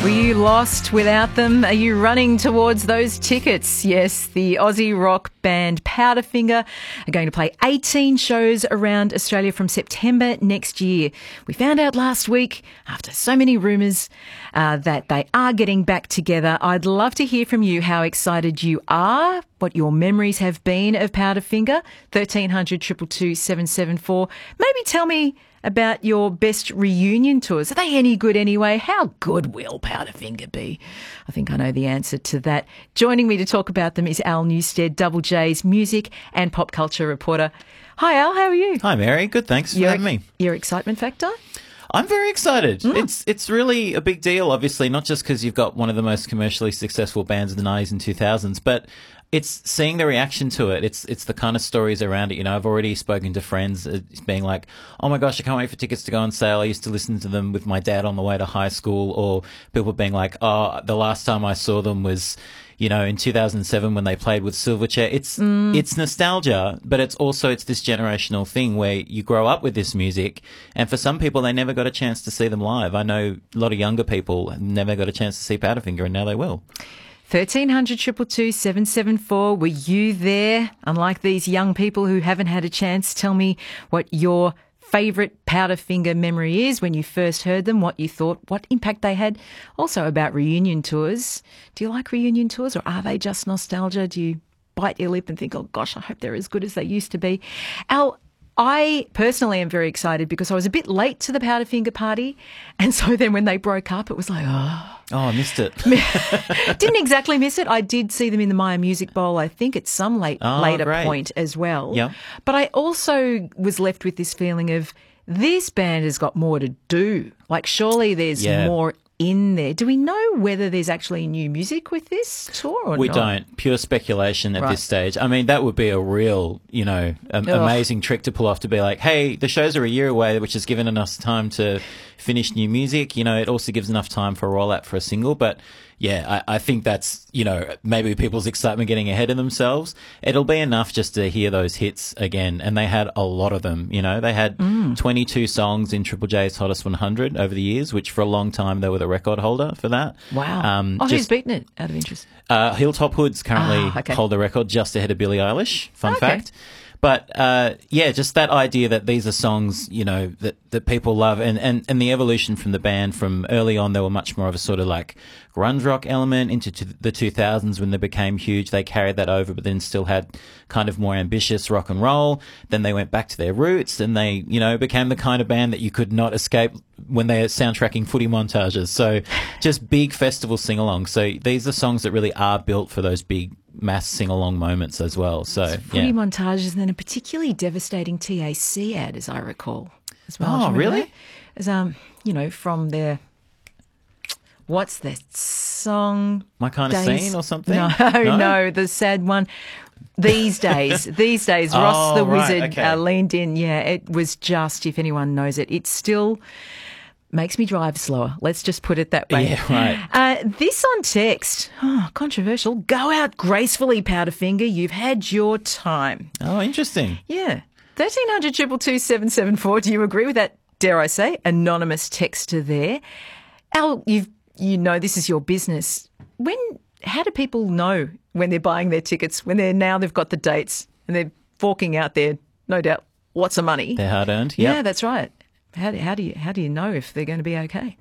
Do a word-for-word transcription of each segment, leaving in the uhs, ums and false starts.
Were you lost without them? Are you running towards those tickets? Yes, the Aussie rock band Powderfinger are going to play eighteen shows around Australia from September next year. We found out last week, after so many rumours, uh, that they are getting back together. I'd love to hear from you how excited you are, what your memories have been of Powderfinger. thirteen hundred, two two two, seven seven four. Maybe tell me about your best reunion tours. Are they any good anyway? How good will Powderfinger be? I think I know the answer to that. Joining me to talk about them is Al Newstead, Double J's music and pop culture reporter. Hi Al, how are you? Hi Mary, good, thanks for your, having me. Your excitement factor? I'm very excited. Mm. It's it's really a big deal, obviously, not just because you've got one of the most commercially successful bands of the nineties and two thousands, but it's seeing the reaction to it. It's it's the kind of stories around it. You know, I've already spoken to friends uh, being like, oh my gosh, I can't wait for tickets to go on sale. I used to listen to them with my dad on the way to high school. Or people being like, oh, the last time I saw them was, you know, in two thousand seven when they played with Silverchair. It's mm. it's nostalgia, but it's also it's this generational thing where you grow up with this music, and for some people they never got a chance to see them live. I know a lot of younger people never got a chance to see Powderfinger, and now they will. thirteen hundred, two two two, seven seven four. Were you there? Unlike these young people who haven't had a chance, tell me what your favourite Powderfinger memory is when you first heard them, what you thought, what impact they had. Also about reunion tours. Do you like reunion tours, or are they just nostalgia? Do you bite your lip and think, oh gosh, I hope they're as good as they used to be? Al, I personally am very excited because I was a bit late to the Powderfinger party, and so then when they broke up, it was like, oh. Oh, I missed it. Didn't exactly miss it. I did see them in the Maya Music Bowl, I think at some late oh, later great. point as well. Yep. But I also was left with this feeling of this band has got more to do. Like surely there's yeah. more in there. Do we know whether there's actually new music with this tour or we not? We don't. Pure speculation at right. this stage. I mean, that would be a real, you know, am- amazing trick to pull off, to be like, hey, the shows are a year away, which has given us time to finish new music. You know, it also gives enough time for a rollout for a single. But yeah, I, I think that's, you know, maybe people's excitement getting ahead of themselves. It'll be enough just to hear those hits again. And they had a lot of them, you know. They had mm. twenty-two songs in Triple J's Hottest one hundred over the years, which for a long time they were the record holder for that. Wow. Um, oh, just, who's beaten it, out of interest? Uh, Hilltop Hoods currently oh, okay. hold the record, just ahead of Billie Eilish. Fun okay. fact. But, uh, yeah, just that idea that these are songs, you know, that, that people love, and, and, and the evolution from the band from early on, they were much more of a sort of like grunge rock element into the two thousands when they became huge. They carried that over, but then still had kind of more ambitious rock and roll. Then they went back to their roots, and they, you know, became the kind of band that you could not escape when they're soundtracking footy montages. So just big festival sing-alongs. So these are songs that really are built for those big mass sing-along moments as well. So it's footy yeah. montages, and then a particularly devastating T A C ad, as I recall, as well. Oh, really? That? As um, you know, from their what's that song? My Kind of days? Scene or something? No, no, no, the sad one. These days, these days, Ross oh, the right, Wizard okay. uh, leaned in. Yeah, it was just, if anyone knows it, it still makes me drive slower. Let's just put it that way. Yeah, right. Uh, this on text, oh, controversial. Go out gracefully, Powderfinger. You've had your time. Oh, interesting. Yeah. thirteen hundred, two two two, seven seven four. Do you agree with that, dare I say, anonymous texter there? Al, you've, you know this is your business. When, how do people know when they're buying their tickets, when they're now they've got the dates and they're forking out there, no doubt, lots of money? They're hard-earned. Yeah, yep. that's right. How do, how do you how do you know if they're going to be okay?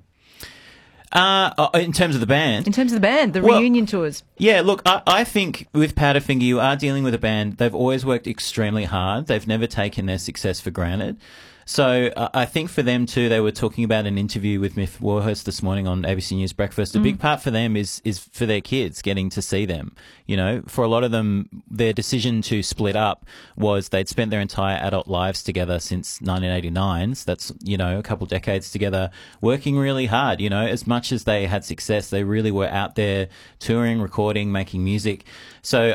Uh, in terms of the band? In terms of the band, the well, reunion tours. Yeah, look, I, I think with Powderfinger, you are dealing with a band. They've always worked extremely hard. They've never taken their success for granted. So uh, I think for them too, they were talking about an interview with Myth Warhurst this morning on A B C News Breakfast. A mm. big part for them is is for their kids getting to see them. You know, for a lot of them, their decision to split up was they'd spent their entire adult lives together since nineteen eighty-nine. So that's, you know, a couple decades together, working really hard. You know, as much as they had success, they really were out there touring, recording, making music. So